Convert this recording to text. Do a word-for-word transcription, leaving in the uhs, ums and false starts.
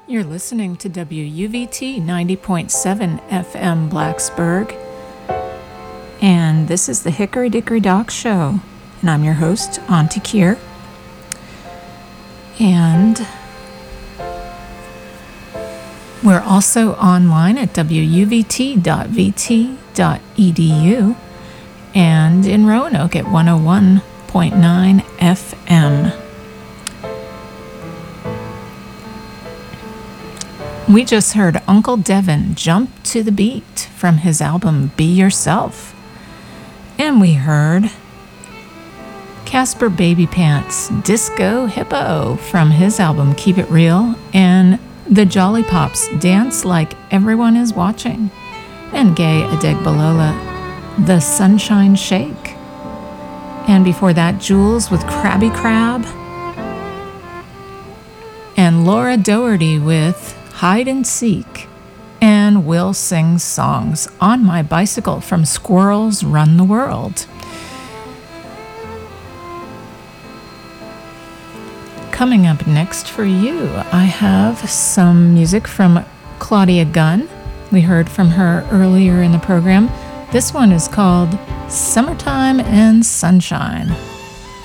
You're listening to W U V T ninety point seven F M Blacksburg, and this is the Hickory Dickory Dock Show, and I'm your host, Auntie Kier. And we're also online at w u v t dot v t dot e d u and in Roanoke at one oh one point nine F M. We just heard Uncle Devin Jump to the Beat from his album Be Yourself. And we heard Casper Baby Pants Disco Hippo from his album Keep It Real, and the Jolly Pops Dance Like Everyone Is Watching, and Gay Adegbalola The Sunshine Shake. And before that, Jules with Krabby Crab, and Laura Doherty with Hide and Seek, and Will Sing Songs on My Bicycle from Squirrels Run the World. Coming up next for you, I have some music from Claudia Gunn. We heard from her earlier in the program. This one is called Summertime and Sunshine.